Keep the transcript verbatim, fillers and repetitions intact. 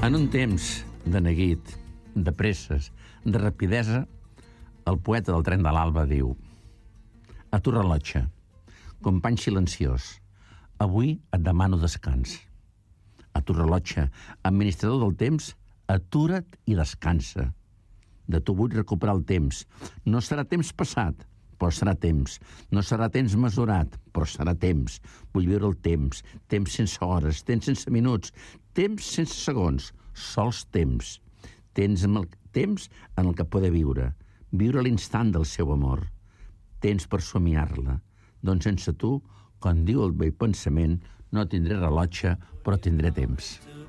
En un temps de neguit, de presses, de rapidesa, el poeta del tren de l'alba diu: a tu rellotge, company silenciós, avui et demano descans. A tu rellotge, administrador del temps, atura't i descansa. De tu vull recuperar el temps. No serà temps passat, però serà temps. No serà temps mesurat, però serà temps. Vull viure el temps. Temps sense hores, temps sense minuts, temps sense segons, sols temps. Temps, amb el, temps en el que poder viure. Viure l'instant del seu amor. Temps per somiar-la. Doncs sense tu, com diu el vell pensament, no tindré rellotge, però tindré temps.